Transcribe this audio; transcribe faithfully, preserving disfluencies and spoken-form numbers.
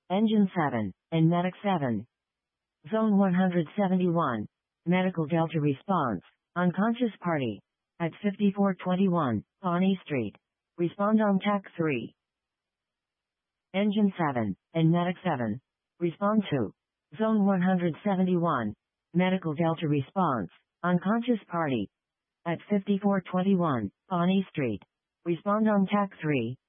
Engine seven, and Medic seven. Zone one hundred seventy-one. Medical Delta response. Unconscious party. At fifty-four twenty-one, Pawnee Street. Respond on T A C three. Engine seven, and Medic seven. Respond to. Zone one hundred seventy-one. Medical Delta response. Unconscious party. At fifty-four twenty-one, Pawnee Street. Respond on T A C three.